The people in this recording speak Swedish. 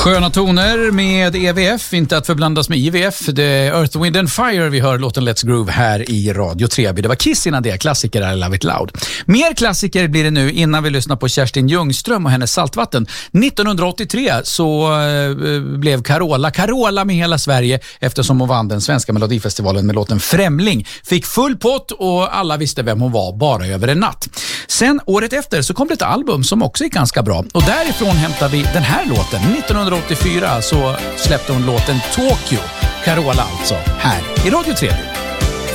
Sköna toner med EVF, inte att förblandas med IVF. Det är Earth, Wind and Fire vi hör låten Let's Groove här i Radio Treby. Det var Kiss innan det, klassiker I Love It Loud. Mer klassiker blir det nu innan vi lyssnar på Kerstin Ljungström och hennes Saltvatten. 1983 så blev Carola med hela Sverige eftersom hon vann den svenska Melodifestivalen med låten Främling. Fick full pott och alla visste vem hon var bara över en natt. Sen året efter så kom det ett album som också är ganska bra och därifrån hämtar vi den här låten. 1984 så släppte hon låten Tokyo. Carola alltså, här i Radio Treby.